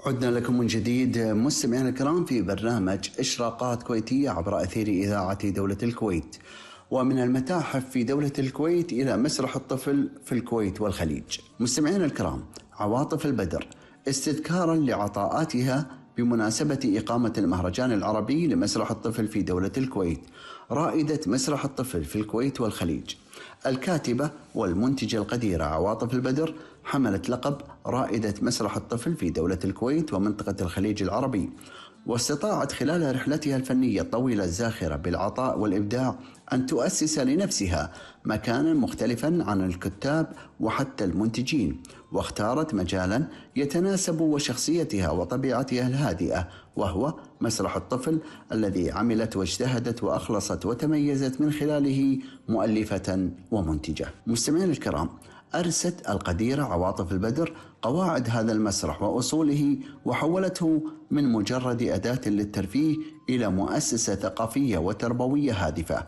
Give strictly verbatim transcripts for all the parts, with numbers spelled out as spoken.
عدنا لكم من جديد مستمعينا الكرام في برنامج إشراقات كويتية عبر أثير إذاعة دولة الكويت. ومن المتاحف في دولة الكويت إلى مسرح الطفل في الكويت والخليج. مستمعينا الكرام، عواطف البدر استذكارا لعطاءاتها بمناسبة إقامة المهرجان العربي لمسرح الطفل في دولة الكويت، رائدة مسرح الطفل في الكويت والخليج الكاتبة والمنتجة القديرة عواطف البدر حملت لقب رائدة مسرح الطفل في دولة الكويت ومنطقة الخليج العربي، واستطاعت خلال رحلتها الفنية الطويلة الزاخرة بالعطاء والإبداع أن تؤسس لنفسها مكانا مختلفا عن الكتاب وحتى المنتجين، واختارت مجالا يتناسب وشخصيتها وطبيعتها الهادئة، وهو مسرح الطفل الذي عملت واجتهدت وأخلصت وتميزت من خلاله مؤلفة ومنتجة. مستمعين الكرام، أرست القديرة عواطف البدر قواعد هذا المسرح وأصوله، وحولته من مجرد أداة للترفيه إلى مؤسسة ثقافية وتربوية هادفة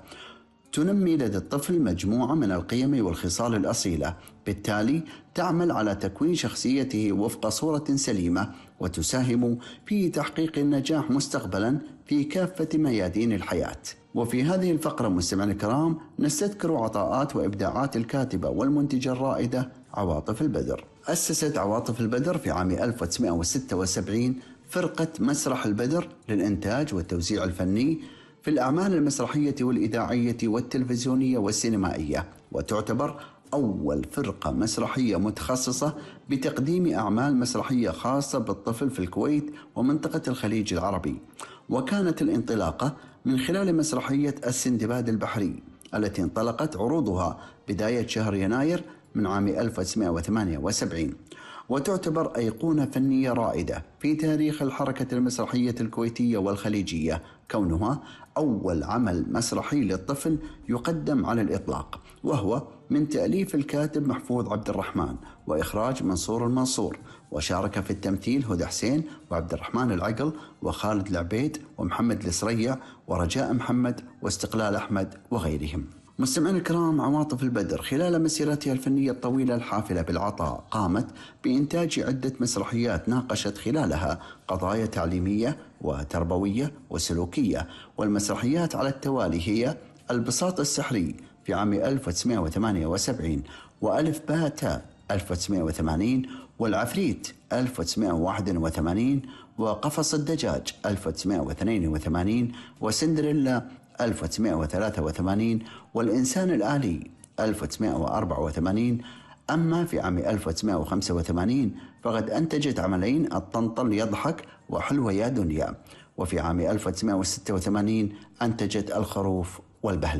تنمي لدى الطفل مجموعة من القيم والخصال الأصيلة، بالتالي تعمل على تكوين شخصيته وفق صورة سليمة وتساهم في تحقيق النجاح مستقبلا في كافة ميادين الحياة. وفي هذه الفقرة مستمعينا الكرام نستذكر عطاءات وإبداعات الكاتبة والمنتجة الرائدة عواطف البدر. أسست عواطف البدر في عام ألف وتسعمائة وستة وسبعين فرقة مسرح البدر للإنتاج والتوزيع الفني في الأعمال المسرحية والإذاعية والتلفزيونية والسينمائية، وتعتبر أول فرقة مسرحية متخصصة بتقديم أعمال مسرحية خاصة بالطفل في الكويت ومنطقة الخليج العربي. وكانت الانطلاقة من خلال مسرحية السندباد البحري التي انطلقت عروضها بداية شهر يناير من عام ألف وتسعمائة وثمانية وسبعين، وتعتبر أيقونة فنية رائدة في تاريخ الحركة المسرحية الكويتية والخليجية، كونها أول عمل مسرحي للطفل يقدم على الإطلاق، وهو من تأليف الكاتب محفوظ عبد الرحمن وإخراج منصور المنصور، وشارك في التمثيل هدى حسين وعبد الرحمن العقل وخالد العبيد ومحمد السريع ورجاء محمد واستقلال أحمد وغيرهم. مستمعين الكرام، عواطف البدر خلال مسيرتها الفنية الطويلة الحافلة بالعطاء قامت بإنتاج عدة مسرحيات ناقشت خلالها قضايا تعليمية وتربوية وسلوكية، والمسرحيات على التوالي هي البساط السحري في عام ألف وتسعمائة وثمانية وسبعين، وألف باء تاء ألف وتسعمائة وثمانين، والعفريت ألف وتسعمائة وواحد وثمانين، وقفص الدجاج ألف وتسعمائة واثنين وثمانين، وسندريلا ألف وتسعمائة وثلاثة وثمانين، والإنسان الآلي ألف وتسعمائة وأربعة وثمانين. أما في عام ألف وتسعمائة وخمسة وثمانين فقد أنتجت عملين الطنطل يضحك وحلوة يا دنيا، وفي عام ألف وتسعمائة وستة وثمانين أنتجت الخروف والبهل.